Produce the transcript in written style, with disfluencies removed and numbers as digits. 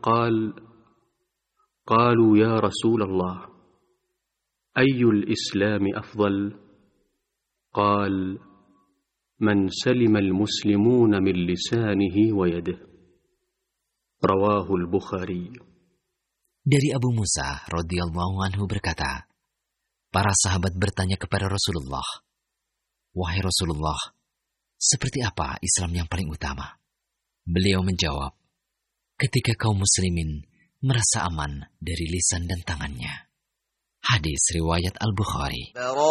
قال: قالوا يا رسول الله أي الإسلام أفضل؟ قال: من سلم المسلمون من لسانه ويده. رواه البخاري. Dari Abu Musa radhiyallahu anhu berkata, para sahabat bertanya kepada Rasulullah, "Wahai Rasulullah, seperti apa Islam yang paling utama?" Beliau menjawab, "Ketika kaum muslimin merasa aman dari lisan dan tangannya." Hadis riwayat Al-Bukhari.